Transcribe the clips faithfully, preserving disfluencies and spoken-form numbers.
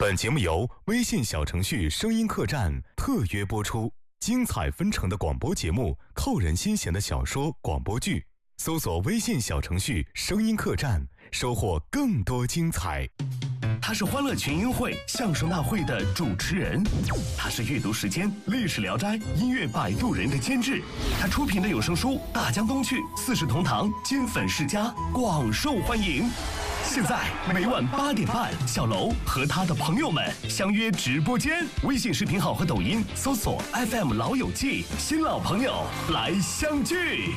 本节目由微信小程序声音客栈特约播出，精彩纷呈的广播节目，扣人心弦的小说、广播剧，搜索微信小程序声音客栈，收获更多精彩。 他是欢乐群英会相声大会的主持人，他是阅读时间历史聊斋音乐摆渡人的监制，他出品的有声书《大江东去》四世同堂金粉世家广受欢迎。现在每晚八点半，小楼和他的朋友们相约直播间，微信视频号和抖音搜索 F M 老友记，新老朋友来相聚。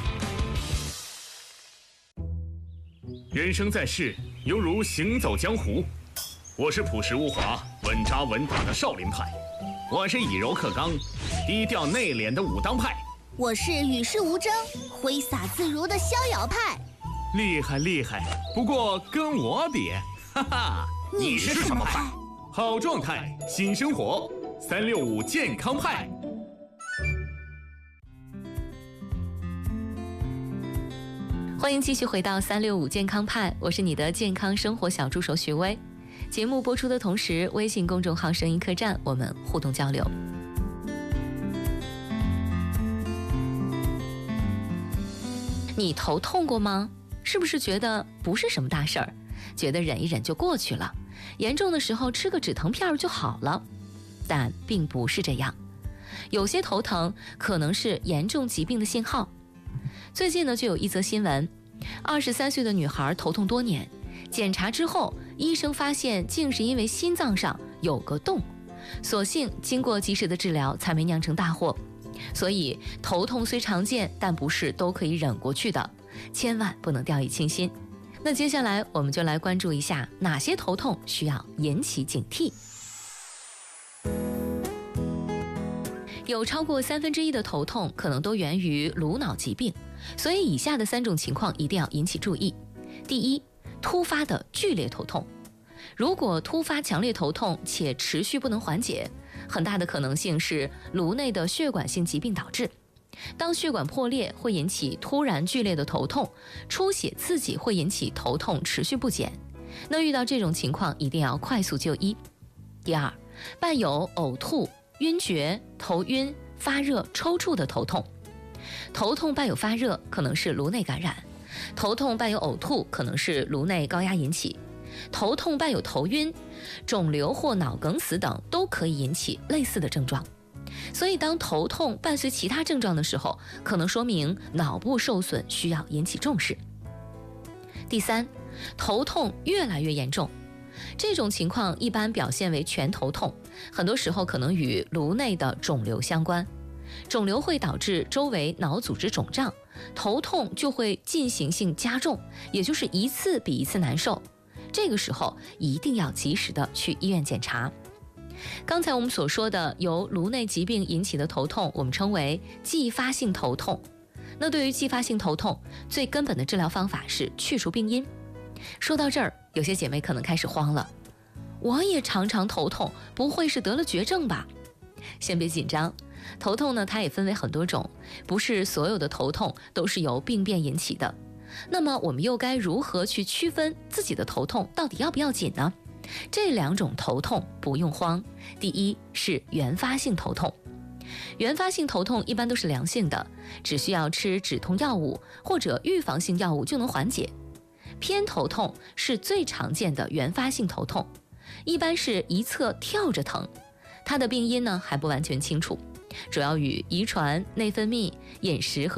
人生在世，犹如行走江湖。我是朴实无华、稳扎稳打的少林派，我是以柔克刚、低调内敛的武当派， 我是与世无争、挥洒自如的逍遥派。 厉害厉害，不过跟我比，哈哈， 你是什么派？ 好状态，新生活，三六五健康派。 欢迎继续回到三六五健康派，我是你的健康生活小助手徐薇。节目播出的同时，微信公众号声音客栈我们互动交流。你头痛过吗？是不是觉得不是什么大事儿，觉得忍一忍就过去了，严重的时候吃个止疼片就好了？但并不是这样，有些头疼可能是严重疾病的信号。最近呢，就有一则新闻，二十三岁的女孩头痛多年，检查之后，医生发现竟是因为心脏上有个洞，所幸经过及时的治疗，才没酿成大祸。所以头痛虽常见，但不是都可以忍过去的，千万不能掉以轻心。那接下来我们就来关注一下哪些头痛需要引起警惕。有超过三分之一的头痛可能都源于颅脑疾病，所以以下的三种情况一定要引起注意。第一，突发的剧烈头痛。如果突发强烈头痛且持续不能缓解，很大的可能性是颅内的血管性疾病导致。当血管破裂会引起突然剧烈的头痛，出血刺激会引起头痛持续不减。那遇到这种情况一定要快速就医。第二，伴有呕吐、晕厥、头晕、发热、抽搐的头痛。头痛伴有发热可能是颅内感染，头痛伴有呕吐可能是颅内高压引起，头痛伴有头晕、肿瘤或脑梗死等都可以引起类似的症状。所以当头痛伴随其他症状的时候，可能说明脑部受损，需要引起重视。第三，头痛越来越严重。这种情况一般表现为全头痛，很多时候可能与颅内的肿瘤相关。肿瘤会导致周围脑组织肿胀，头痛就会进行性加重，也就是一次比一次难受。这个时候一定要及时的去医院检查。刚才我们所说的由颅内疾病引起的头痛，我们称为继发性头痛。那对于继发性头痛，最根本的治疗方法是去除病因。说到这儿，有些姐妹可能开始慌了，我也常常头痛，不会是得了绝症吧？先别紧张，头痛呢，它也分为很多种，不是所有的头痛都是由病变引起的。那么我们又该如何去区分自己的头痛到底要不要紧呢？这两种头痛不用慌。第一是原发性头痛。原发性头痛一般都是良性的，只需要吃止痛药物或者预防性药物就能缓解。偏头痛是最常见的原发性头痛，一般是一侧跳着疼，它的病因呢还不完全清楚，主要与遗传、内分泌、饮食和